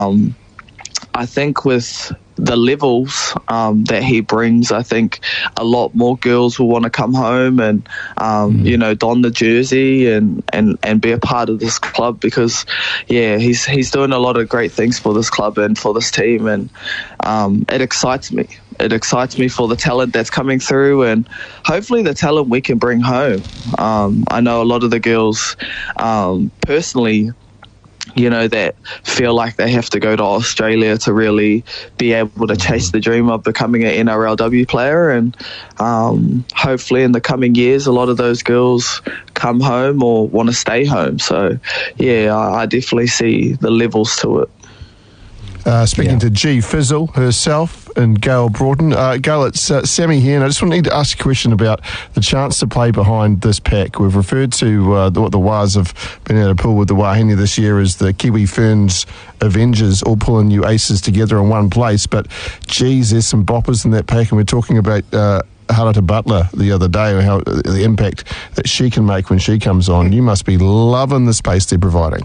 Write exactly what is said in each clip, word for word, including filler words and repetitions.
um, I think with the levels um, that he brings, I think a lot more girls will want to come home and, um, mm. you know, don the jersey and, and, and be a part of this club because, yeah, he's he's doing a lot of great things for this club and for this team, and um, it excites me. It excites me for the talent that's coming through and hopefully the talent we can bring home. Um, I know a lot of the girls um, personally, you know, that feel like they have to go to Australia to really be able to chase the dream of becoming an N R L W player. And um, hopefully in the coming years, a lot of those girls come home or want to stay home. So, yeah, I, I definitely see the levels to it. Uh, speaking yeah. to G Fizzle herself and Gail Broughton. Uh, Gail, it's uh, Sammy here, and I just want to ask a question about the chance to play behind this pack. We've referred to uh, the, what the Waz have been able to pull with the Wahine this year as the Kiwi Ferns Avengers, all pulling new aces together in one place. But, geez, there's some boppers in that pack, and we're talking about uh, Harata Butler the other day, and how the impact that she can make when she comes on. You must be loving the space they're providing.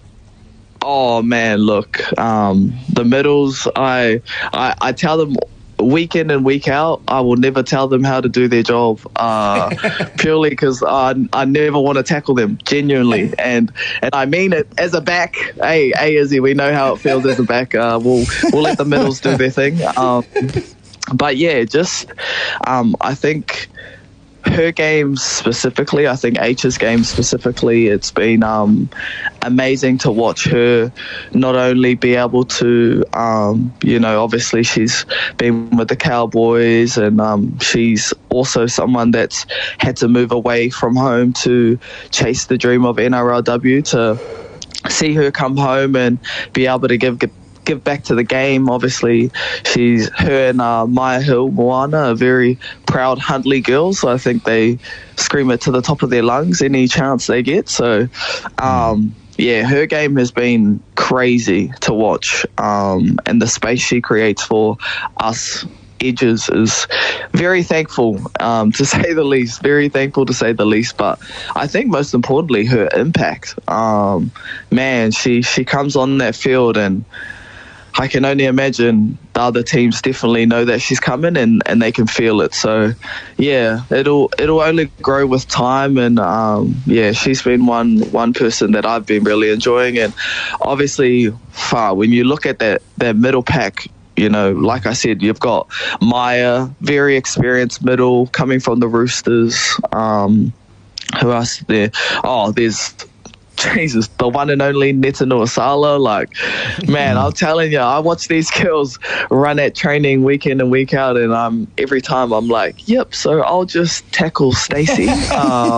Oh man, look, um, the middles, I, I I tell them week in and week out, I will never tell them how to do their job, uh, purely because I, I never want to tackle them, genuinely. And and I mean it as a back. Hey, hey, Izzy, we know how it feels as a back. Uh, we'll, we'll let the middles do their thing. Um, but yeah, just um, I think her game specifically, I think H's game specifically, it's been um, amazing to watch her not only be able to, um, you know, obviously she's been with the Cowboys and um, she's also someone that's had to move away from home to chase the dream of N R L W, to see her come home and be able to give, give give back to the game. Obviously she's her and uh, Maya Hill Moana are very proud Huntley girls, so I think they scream it to the top of their lungs any chance they get. So um, yeah, her game has been crazy to watch, um, and the space she creates for us edges is very thankful, um, to say the least, very thankful to say the least. But I think most importantly, her impact, um, man, she, she comes on that field and I can only imagine the other teams definitely know that she's coming and, and they can feel it. So, yeah, it'll it'll only grow with time. And, um, yeah, she's been one one person that I've been really enjoying. And obviously, far when you look at that, that middle pack, you know, like I said, you've got Maya, very experienced middle, coming from the Roosters. Um, who else there? Oh, there's... Jesus, the one and only Neta Nuasala. Like, man, I'm telling you, I watch these girls run at training week in and week out, and I'm every time I'm like, yep, so I'll just tackle Stacey. um,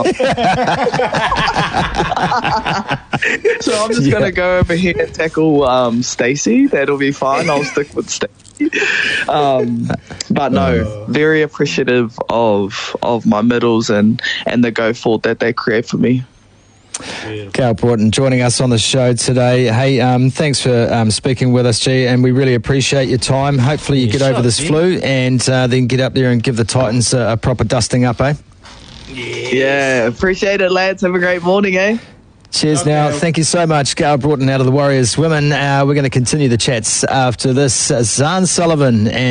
so I'm just yeah. going to go over here and tackle um, Stacey. That'll be fine. I'll stick with Stacey. Um, but no, very appreciative of of my middles and, and the go forward that they create for me. Gail Broughton joining us on the show today. Hey, um, thanks for um, speaking with us, G, and we really appreciate your time. Hopefully you yeah, get over this yeah. flu and uh, then get up there and give the Titans a, a proper dusting up, eh? Yes. Yeah, appreciate it, lads. Have a great morning, eh? Cheers okay. now. Thank you so much, Gail Broughton out of the Warriors Women. Uh, we're going to continue the chats after this. Uh, Zahn Sullivan and